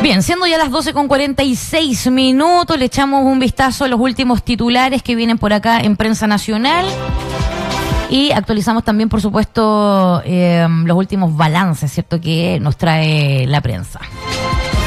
Bien, siendo ya las 12:46, le echamos un vistazo a los últimos titulares que vienen por acá en Prensa Nacional y actualizamos también, por supuesto, los últimos balances, ¿cierto?, que nos trae la prensa.